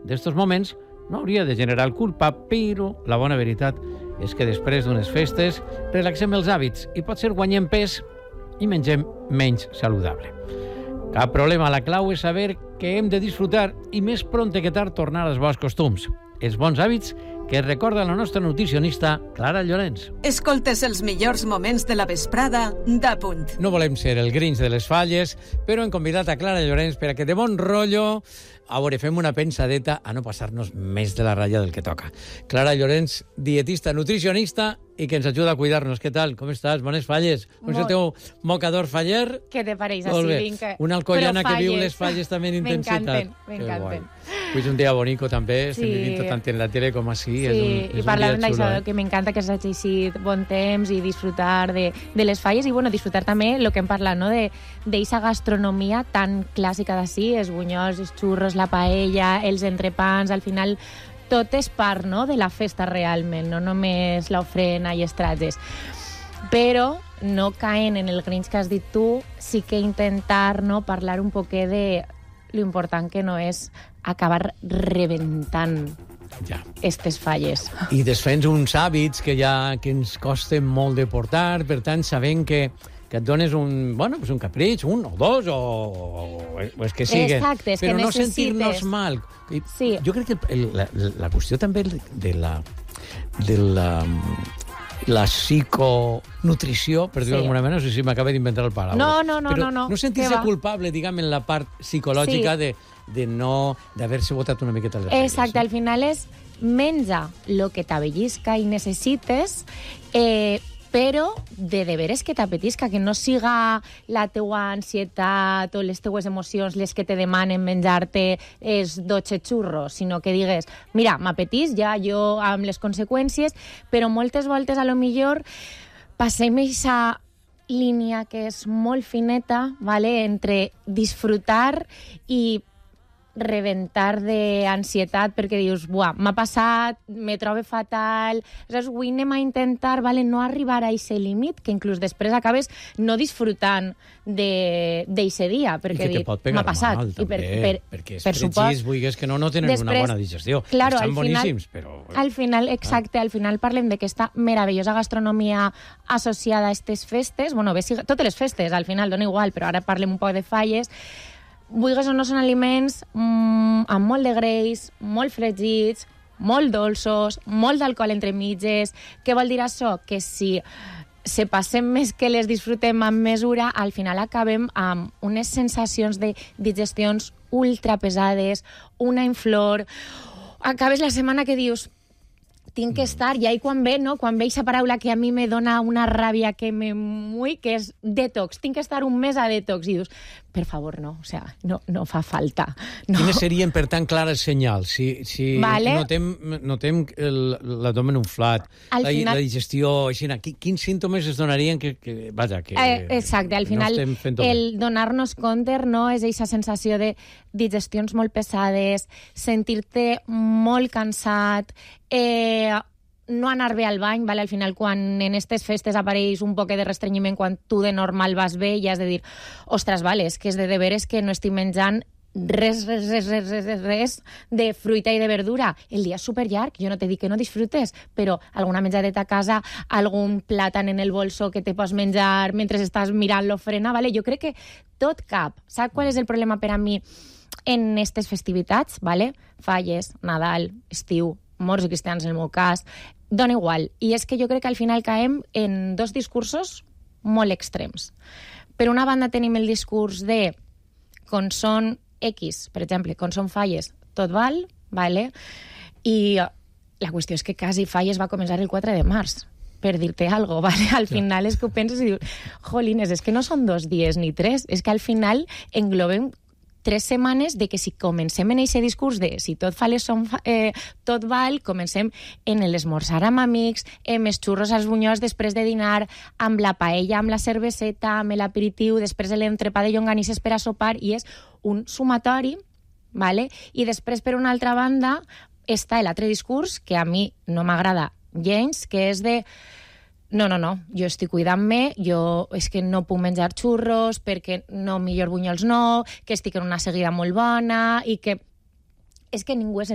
d'estos moments no hauria de generar culpa, però la bona veritat és que després d'unes festes relaxem els hàbits i potser guanyem pes i mengem menys saludable. Cap problema, la clau és saber que hem de disfrutar i més prompte que tard tornar als bons costums. Els bons hàbits que recorda la nostra nutricionista Clara Llorenç. Escoltes els millors moments de la vesprada d'Apunt. No volem ser el Grinch de les falles, però hem convidat a Clara Llorenç per a que de bon rotllo, a veure, fem una pensadeta a no passar-nos més de la ratlla del que toca. Clara Llorenç, dietista, nutricionista i que ens ajuda a cuidar-nos. Què tal? Com estàs? Bones falles. Com és el teu mocador faller? Què te pareix així, Vinca? Una alcoiana que viu les falles també en intensitat. M'encanten. Pues un dia bonico també, estem vivint tant en la tele com així. Sí, i parlant d'això, que m'encanta que s'hagi així bon temps i disfrutar de les falles i, bueno, disfrutar també el que hem parlat, no?, d'eixa gastronomia tan clàssica d'ací, els bunyols, els xurros, la paella, els entrepans, al final tot és part, no?, de la festa realment, no només l'ofrena i els tratges. Però, no caent en el Grinch que has dit tu, sí que intentar, no?, parlar un poquet de lo important que no és acabar rebentant estes falles. I desfent uns hàbits que ens costen molt de portar, per tant, sabent que et dones un capritx, un o dos, o els que siguen. Exacte, és però que no necessites sentir-nos mal. Sí. Jo crec que la qüestió també de la psiconutrició, per dir-ho d'alguna manera, no sé si m'acaba d'inventar el paraula. No. No sentir-se culpable, diguem, en la part psicològica d'haver-se botat una miqueta les regles. Exacte, al final és menja el que t'avellisca i necessites, però de veres que t'apetisca, que no siga la teua ansietat o les teues emocions les que te demanen menjar-te els 12 xurros, sinó que digues, mira, m'apetís ja jo amb les conseqüències, però moltes voltes a lo millor passem aquesta línia que és molt fineta, ¿vale?, entre disfrutar i rebentar d'ansietat perquè dius, buah, m'ha passat, me trobo fatal, saps? Avui anem a intentar, vale, no arribar a aquest límit, que inclús després acabes no disfrutant d'eixe dia, perquè m'ha passat. Mal, també, perquè els fregits, vulguis que no tenen una bona digestió. Claro, estan boníssims, però... Al final, exacte, al final parlem d'aquesta meravellosa gastronomia associada a aquestes festes, bueno, totes les festes, al final dona igual, però ara parlem un poc de falles. Vulguis o no, són aliments amb molt de greix, molt fregits, molt dolços, molt d'alcohol entre mitges. Què vol dir això? Que si se passem més que les disfrutem amb mesura, al final acabem amb unes sensacions de digestions ultra pesades, una inflor. Acabes la setmana que dius, tinc que estar, i ahí quan ve aquesta paraula que a mi me dona una ràbia que me mull, que és detox, tinc que estar un mes a detox, i dius, per favor, no, o sea, no fa falta. No. Quines serien, per tant, clares senyals? Si notem l'abdomen inflat, la digestió, així, quins símptomes es donarien que exacte, al final, el donar-nos compte, no, és aquesta sensació de digestions molt pesades, sentir-te molt cansat, no anar bé al bany, vale? Al final, quan en aquestes festes apareix un poc de restrenyiment, quan tu de normal vas bé, i has de dir, ostres, vale, és que és de veres que no estic menjant res de fruita i de verdura. El dia és superllarg, jo no te dic que no disfrutes, però alguna menjadeta a casa, algun plàtan en el bolso que te pots menjar mentre estàs mirant l'ofrena, vale? Jo crec que tot cap. Saps qual és el problema per a mi en aquestes festivitats? Vale? Falles, Nadal, estiu, morts i cristians en el meu cas, dona igual. I és que jo crec que al final caem en dos discursos molt extrems. Per una banda tenim el discurs de quan són X, per exemple, quan són falles, tot val, vale? I la qüestió és que quasi falles va començar el 4 de març, per dir-te alguna cosa, vale? Al final és que ho penses i dius, jolines, és que no són 2 dies ni 3, és que al final englobem 3 setmanes de que si comencem en aquest discurs de si tot tot val, comencem en l'esmorzar amb amics, amb els xurros als bunyols després de dinar, amb la paella, amb la cerveseta, amb l'aperitiu, després de l'entrepà de llonganisses per a sopar, i és un sumatori, vale? I després, per una altra banda, està l'altre discurs, que a mi no m'agrada gens, que és de no, jo estic cuidant-me, jo és que no puc menjar xurros perquè no, millor bunyols no, que estic en una seguida molt bona i que és que ningú és